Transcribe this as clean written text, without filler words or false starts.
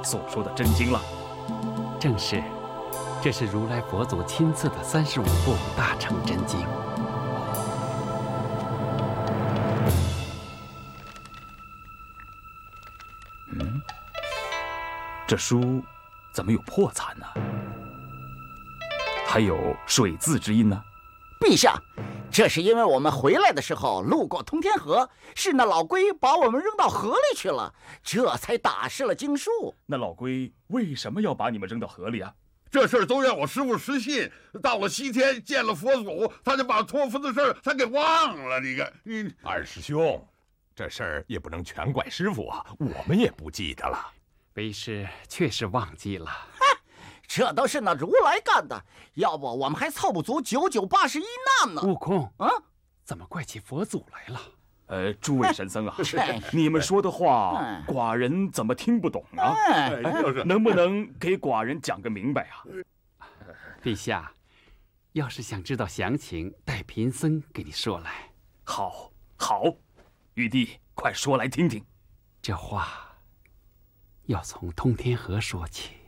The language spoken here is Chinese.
所说的真经了。 正是，这是如来佛祖亲赐的35部大乘真经。 这书怎么有破残呢？还有水渍之音呢？ 陛下，这是因为我们回来的时候路过通天河，是那老龟把我们扔到河里去了，这才打湿了经书。 那老龟为什么要把你们扔到河里啊？ 这事儿都让我师父失信，到了西天见了佛祖，他就把托付的事儿他给忘了。你看， 二师兄，这事儿也不能全怪师傅啊，我们也不记得了。 为师确实忘记了。 这都是那如来干的，要不我们还凑不足9981难呢。 悟空， 啊， 怎么怪起佛祖来了？ 诸位神僧啊，你们说的话，寡人怎么听不懂啊？能不能给寡人讲个明白啊？ 陛下，要是想知道详情，带贫僧给你说来。 好，玉帝，快说来听听。 这话要从通天河说起。